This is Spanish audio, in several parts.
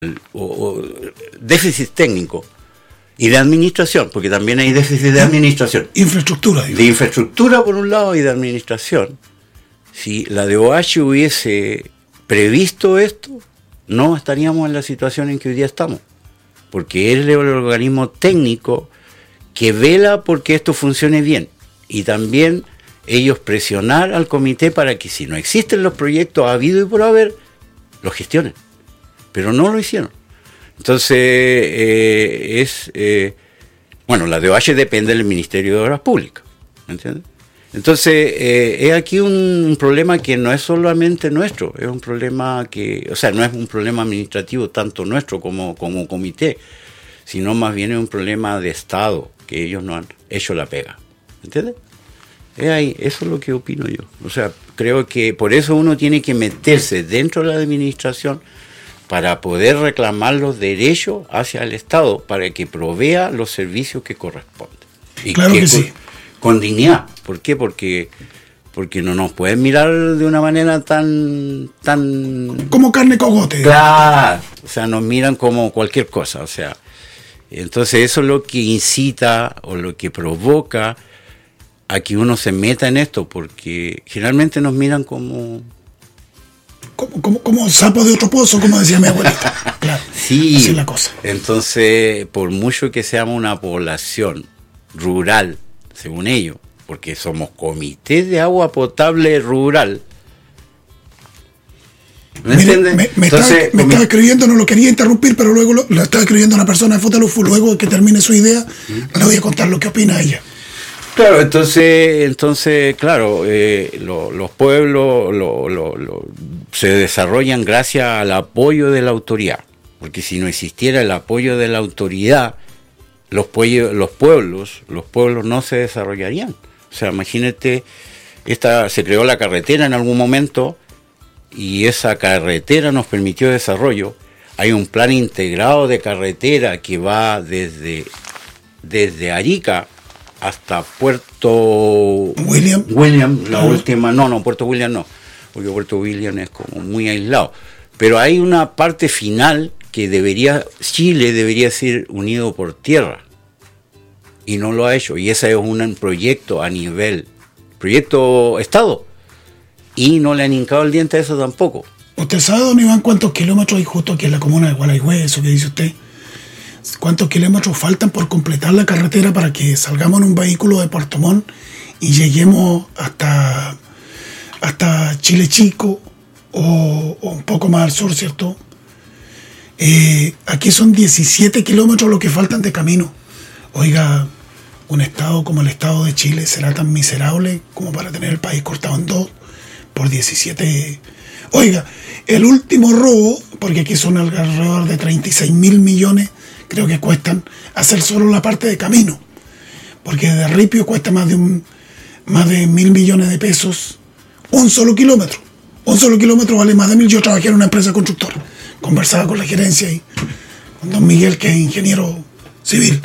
o déficit técnico y de administración, porque también hay déficit de administración. Infraestructura. De infraestructura por un lado y de administración. Si la DOH hubiese previsto esto, no estaríamos en la situación en que hoy día estamos, porque es el organismo técnico que vela porque esto funcione bien, y también ellos presionar al comité para que si no existen los proyectos habido y por haber, los gestionen, pero no lo hicieron. Entonces bueno, la DOH depende del Ministerio de Obras Públicas, ¿me entiendes? Entonces, es aquí un problema que no es solamente nuestro, es un problema que, o sea, no es un problema administrativo tanto nuestro como comité, sino más bien es un problema de Estado, que ellos no han hecho la pega, ¿entiendes? Ahí, eso es lo que opino yo. O sea, creo que por eso uno tiene que meterse dentro de la administración para poder reclamar los derechos hacia el Estado, para que provea los servicios que corresponden. Y claro que sí. Con dignidad. ¿Por qué? Porque no nos pueden mirar de una manera tan como carne cogote. Claro. O sea, nos miran como cualquier cosa. O sea, entonces eso es lo que incita o lo que provoca a que uno se meta en esto, porque generalmente nos miran como sapo de otro pozo, como decía mi abuelita. Claro. Sí. Así es la cosa. Entonces, por mucho que seamos una población rural, según ellos, porque somos comité de agua potable rural. ¿Me entiendes? Me estaba escribiendo, no lo quería interrumpir, pero luego lo estaba escribiendo una persona de Fotalufu. Luego de que termine su idea, le voy a contar lo que opina ella. Claro, entonces claro, los pueblos se desarrollan gracias al apoyo de la autoridad, porque si no existiera el apoyo de la autoridad, los pueblos no se desarrollarían. O sea, imagínate, se creó la carretera en algún momento y esa carretera nos permitió desarrollo. Hay un plan integrado de carretera que va desde Arica hasta Puerto William, Puerto William no, porque Puerto William es como muy aislado. Pero hay una parte final que Chile debería ser unido por tierra, y no lo ha hecho, y ese es un proyecto proyecto Estado, y no le han hincado el diente a eso tampoco. ¿Usted sabe, don Iván, cuántos kilómetros hay justo aquí en la comuna de Gualeguay, eso que dice usted? ¿Cuántos kilómetros faltan por completar la carretera para que salgamos en un vehículo de Puerto Montt y lleguemos hasta Chile Chico o un poco más al sur, ¿cierto? Aquí son 17 kilómetros lo que faltan de camino. Oiga, un estado como el estado de Chile será tan miserable como para tener el país cortado en dos por 17. Oiga, el último robo, porque aquí son alrededor de 36.000 millones, creo que cuestan hacer solo la parte de camino, porque de Ripio cuesta más de 1.000 millones de pesos un solo kilómetro. Un solo kilómetro vale más de 1.000. Yo trabajé en una empresa constructora, conversaba con la gerencia y con don Miguel, que es ingeniero civil.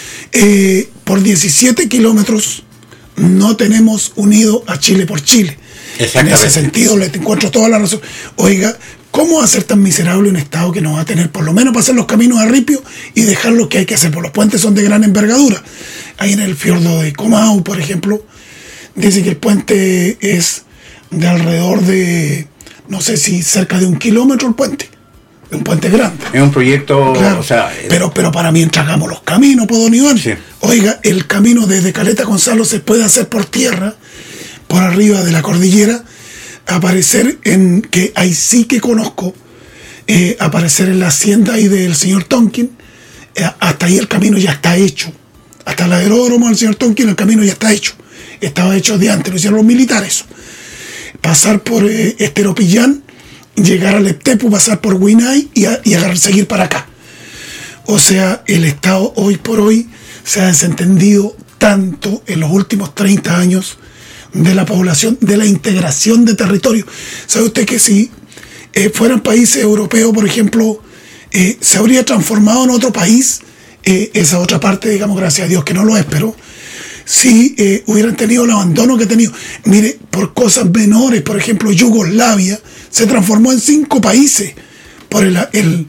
Por 17 kilómetros no tenemos unido a Chile por Chile. En ese sentido le encuentro toda la razón. Oiga, ¿cómo va a ser tan miserable un estado que no va a tener por lo menos para hacer los caminos a Ripio y dejar lo que hay que hacer? Por los puentes son de gran envergadura. Ahí en el fiordo de Comau, por ejemplo, dice que el puente es de alrededor de, no sé si cerca de 1 kilómetro el puente. Es un puente grande. Es un proyecto, claro, o sea, pero para mientras hagamos los caminos, ¿puedo, don Iván? Sí. Oiga, el camino desde Caleta Gonzalo se puede hacer por tierra, por arriba de la cordillera, aparecer en, que ahí sí que conozco, aparecer en la hacienda ahí del señor Tonkin, hasta ahí el camino ya está hecho. Hasta el aeródromo del señor Tonkin el camino ya está hecho. Estaba hecho de antes, lo hicieron los militares. Pasar por Esteropillán, llegar al Eptepu, pasar por Huinay y seguir para acá. O sea, el Estado hoy por hoy se ha desentendido tanto en los últimos 30 años de la población, de la integración de territorio. ¿Sabe usted que si fueran países europeos, por ejemplo, se habría transformado en otro país, esa otra parte, digamos, gracias a Dios que no lo es, pero si hubieran tenido el abandono que ha tenido? Mire, por cosas menores, por ejemplo, Yugoslavia se transformó en 5 países por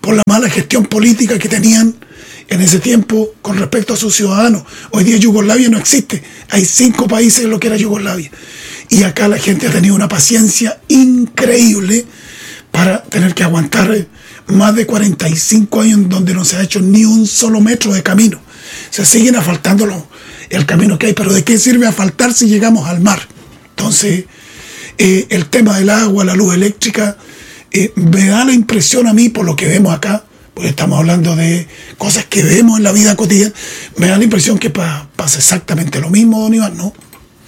por la mala gestión política que tenían en ese tiempo con respecto a sus ciudadanos. Hoy día Yugoslavia no existe. Hay 5 países en lo que era Yugoslavia. Y acá la gente ha tenido una paciencia increíble para tener que aguantar más de 45 años en donde no se ha hecho ni un solo metro de camino. Se siguen asfaltando el camino que hay, pero ¿de qué sirve asfaltar si llegamos al mar? Entonces, el tema del agua, la luz eléctrica, me da la impresión a mí, por lo que vemos acá, porque estamos hablando de cosas que vemos en la vida cotidiana, me da la impresión que pasa exactamente lo mismo, don Iván, ¿no?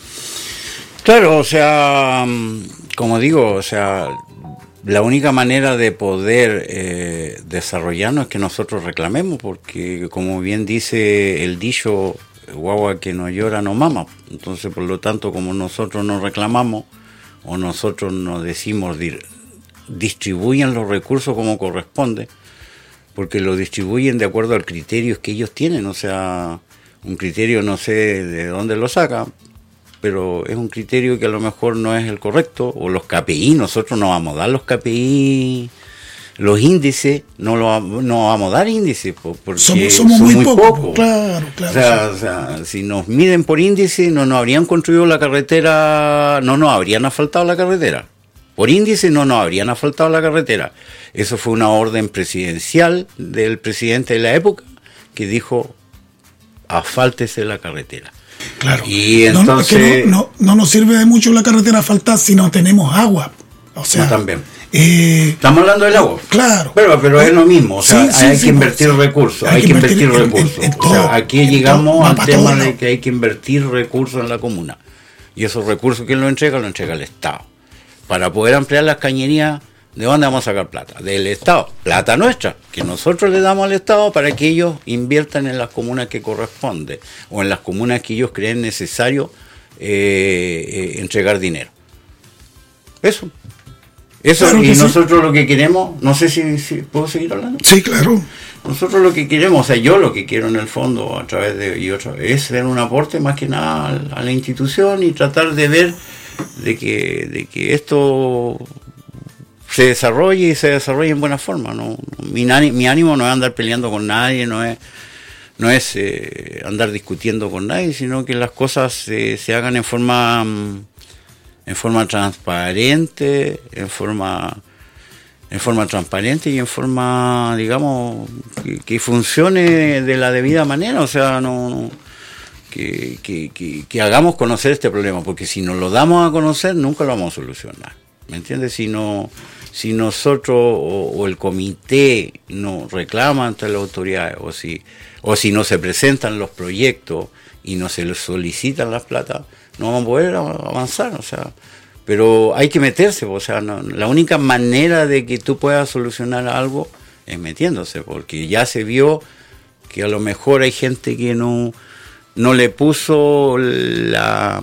Claro, o sea, como digo, o sea, la única manera de poder desarrollarnos es que nosotros reclamemos, porque como bien dice el dicho, guagua que no llora no mama. Entonces, por lo tanto, como nosotros no reclamamos o nosotros nos decimos distribuyan los recursos como corresponde, porque lo distribuyen de acuerdo al criterio que ellos tienen, o sea, un criterio no sé de dónde lo saca, pero es un criterio que a lo mejor no es el correcto, o los KPI, nosotros no vamos a dar los KPI, los índices, no vamos a dar índices, porque somos muy pocos. Claro, o sea, si nos miden por índice, no nos habrían construido la carretera, no nos habrían asfaltado la carretera. Por índice no nos habrían asfaltado la carretera. Eso fue una orden presidencial del presidente de la época que dijo, asfáltese la carretera. Claro. Y entonces no nos sirve de mucho la carretera asfaltada si no tenemos agua. O sea, no, también. Estamos hablando del agua. Claro. Pero es lo mismo. O sea, sí, hay que invertir recursos. Hay que invertir recursos. O sea, aquí llegamos al tema de que hay que invertir recursos en la comuna. Y esos recursos, ¿quién lo entrega? Lo entrega el Estado. Para poder ampliar las cañerías, ¿de dónde vamos a sacar plata? Del Estado. Plata nuestra, que nosotros le damos al Estado para que ellos inviertan en las comunas que corresponde, o en las comunas que ellos creen necesario entregar dinero. Eso, claro, y nosotros sí. Lo que queremos, no sé si puedo seguir hablando. Sí, claro. Nosotros lo que queremos, o sea, yo lo que quiero en el fondo, a través de es dar un aporte más que nada a la institución y tratar de ver de que esto se desarrolle y se desarrolle en buena forma. ¿No? Mi ánimo no es andar peleando con nadie, no es andar discutiendo con nadie, sino que las cosas se hagan en forma transparente, en forma transparente y en forma, digamos, que funcione de la debida manera. O sea, que hagamos conocer este problema, porque si nos lo damos a conocer nunca lo vamos a solucionar, ¿me entiendes? Si nosotros o el comité no reclama ante la autoridad, o si no se presentan los proyectos y no se les solicitan las plata, no vamos a poder avanzar. O sea, pero hay que meterse, o sea, la única manera de que tú puedas solucionar algo es metiéndose, porque ya se vio que a lo mejor hay gente que no le puso la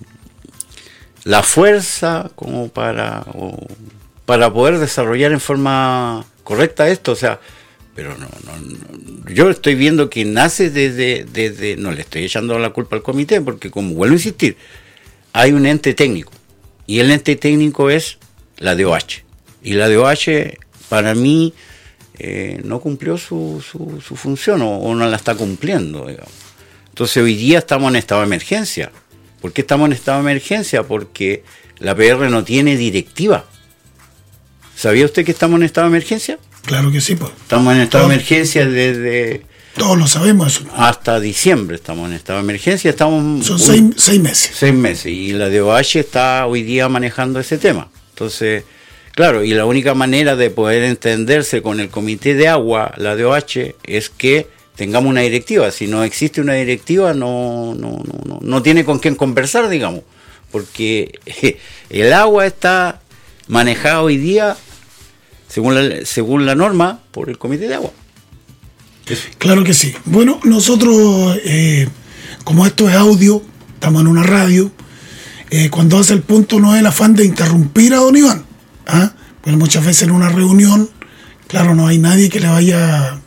fuerza como para poder desarrollar en forma correcta esto. O sea, pero no, yo estoy viendo que nace desde no le estoy echando la culpa al comité, porque como vuelvo a insistir, hay un ente técnico, y el ente técnico es la DOH, y la DOH para mí no cumplió su función, o no la está cumpliendo, digamos. Entonces hoy día estamos en estado de emergencia. ¿Por qué estamos en estado de emergencia? Porque la PR no tiene directiva. ¿Sabía usted que estamos en estado de emergencia? Claro que sí, pues. Estamos en estado de emergencia desde... Todos lo sabemos eso. Hasta diciembre estamos en estado de emergencia. Son 6 meses. 6 meses. Y la DOH está hoy día manejando ese tema. Entonces, claro, y la única manera de poder entenderse con el comité de agua, la DOH, es que tengamos una directiva. Si no existe una directiva, no tiene con quién conversar, digamos, porque el agua está manejada hoy día según la norma por el comité de agua. Claro que sí. Bueno, nosotros, como esto es audio, estamos en una radio, cuando hace el punto no es el afán de interrumpir a don Iván, pues muchas veces en una reunión, claro, no hay nadie que le vaya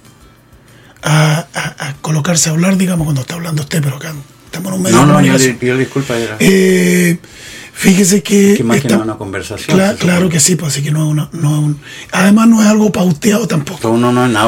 a colocarse a hablar, digamos, cuando está hablando usted, pero acá estamos en un medio. Yo le pido disculpas. Fíjese que... más que no es una conversación. Claro que sí, pues así que no es además no es algo pauteado tampoco. Uno no es